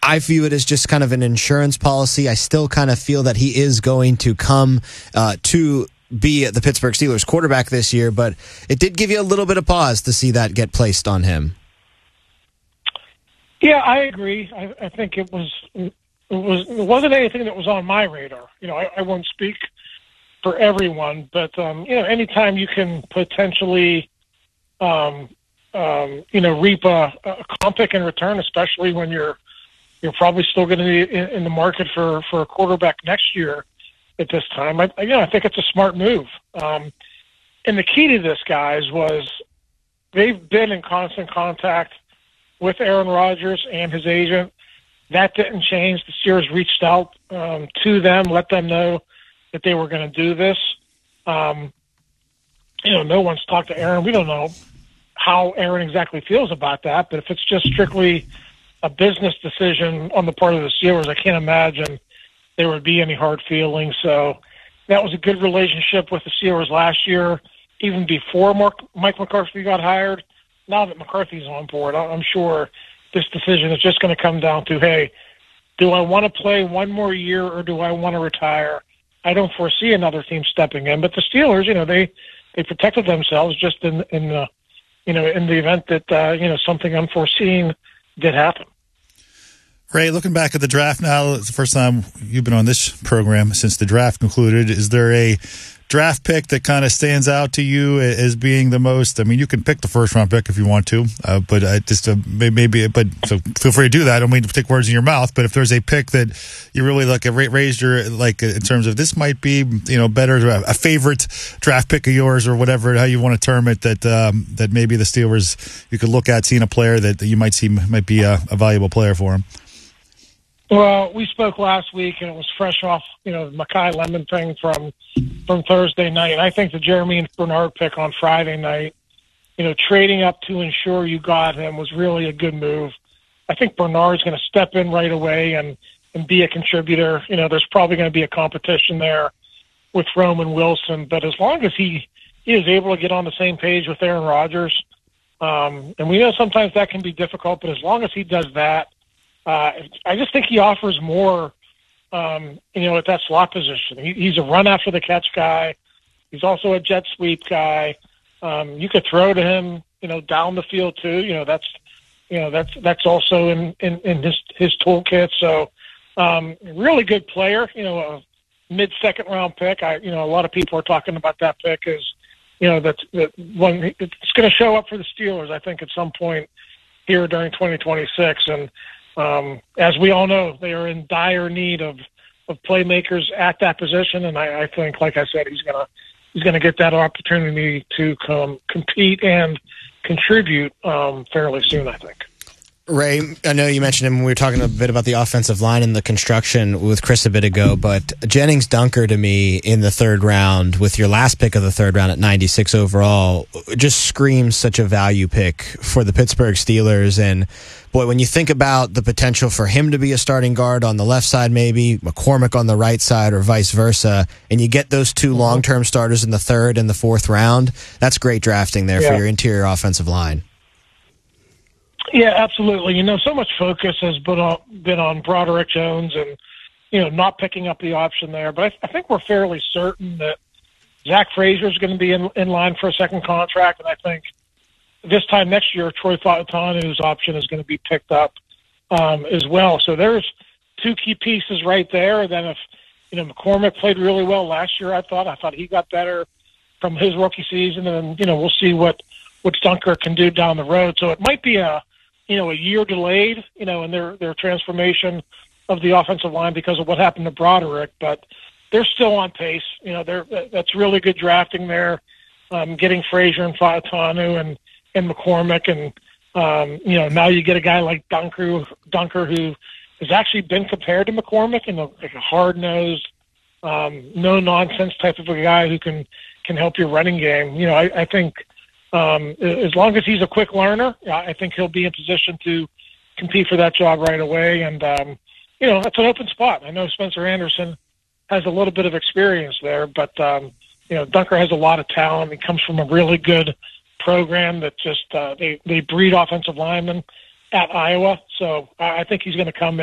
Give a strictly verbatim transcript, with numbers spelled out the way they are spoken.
I view it as just kind of an insurance policy. I still kind of feel that he is going to come uh, to be the Pittsburgh Steelers quarterback this year, but it did give you a little bit of pause to see that get placed on him. Yeah, I agree. I, I think it was it was it wasn't anything that was on my radar. You know, I, I won't speak for everyone, but um, you know, anytime you can potentially, um, um, you know, reap a, a comp pick in return, especially when you're you're probably still going to be in, in the market for, for a quarterback next year at this time. I, you know, I think it's a smart move. Um, and the key to this, guys, was they've been in constant contact with Aaron Rodgers and his agent. That didn't change. The Steelers reached out um, to them, let them know that they were going to do this. Um, you know, no one's talked to Aaron. We don't know how Aaron exactly feels about that, but if it's just strictly a business decision on the part of the Steelers, I can't imagine there would be any hard feelings. So that was a good relationship with the Steelers last year, even before Mark, Mike McCarthy got hired. Now that McCarthy's on board, I'm sure this decision is just going to come down to, hey, do I want to play one more year or do I want to retire? I don't foresee another team stepping in, but the Steelers, you know, they, they protected themselves just in, in the, you know, in the event that, uh, you know, something unforeseen did happen. Ray, looking back at the draft now, it's the first time you've been on this program since the draft concluded. Is there a draft pick that kind of stands out to you as being the most? I mean, you can pick the first round pick if you want to, uh, but uh, just uh, maybe. But so feel free to do that. I don't mean to take words in your mouth, but if there's a pick that you really like, raised your like in terms of this might be, you know, better a favorite draft pick of yours or whatever how you want to term it, that um, that maybe the Steelers you could look at seeing a player that, that you might see might be a, a valuable player for him. Well, we spoke last week, and it was fresh off, you know, the Mekhi Lemon thing from from Thursday night. I think the Jeremy Bernard pick on Friday night, you know, trading up to ensure you got him was really a good move. I think Bernard's going to step in right away and, and be a contributor. You know, there's probably going to be a competition there with Roman Wilson, but as long as he, he is able to get on the same page with Aaron Rodgers, um, and we know sometimes that can be difficult, but as long as he does that, Uh, I just think he offers more, um, you know, at that slot position. He, he's a run after the catch guy. He's also a jet sweep guy. Um, you could throw to him, you know, down the field too. You know, that's, you know, that's that's also in, in, in his his toolkit. So, um, really good player. You know, a mid second round pick. I, you know, a lot of people are talking about that pick as, you know, that's that one. It's going to show up for the Steelers, I think, at some point here during twenty twenty-six. And Um, as we all know, they are in dire need of, of playmakers at that position, and I, I think, like I said, he's gonna he's gonna get that opportunity to come compete and contribute um, fairly soon, I think. Ray, I know you mentioned him when we were talking a bit about the offensive line and the construction with Chris a bit ago, but Jennings Dunker to me in the third round with your last pick of the third round at ninety-six overall just screams such a value pick for the Pittsburgh Steelers. And boy, when you think about the potential for him to be a starting guard on the left side, maybe McCormick on the right side or vice versa, and you get those two long-term starters in the third and the fourth round, that's great drafting there yeah. for your interior offensive line. Yeah, absolutely. You know, so much focus has been on, been on Broderick Jones and, you know, not picking up the option there. But I, I think we're fairly certain that Zach Frazier is going to be in, in line for a second contract. And I think this time next year, Troy Fautanu's option is going to be picked up um, as well. So there's two key pieces right there. And then if, you know, McCormick played really well last year, I thought. I thought he got better from his rookie season. And, you know, we'll see what, what Dunker can do down the road. So it might be a, you know, a year delayed, you know, in their, their transformation of the offensive line because of what happened to Broderick, but they're still on pace. You know, they're, that's really good drafting there, um, getting Frazier and Fautanu and, and McCormick. And, um, you know, now you get a guy like Dunker, Dunker who has actually been compared to McCormick and like a hard-nosed, um, no-nonsense type of a guy who can, can help your running game. You know, I, I think, Um, as long as he's a quick learner, I think he'll be in position to compete for that job right away. And, um, you know, that's an open spot. I know Spencer Anderson has a little bit of experience there, but, um, you know, Dunker has a lot of talent. He comes from a really good program that just uh, they, they breed offensive linemen at Iowa. So I think he's going to come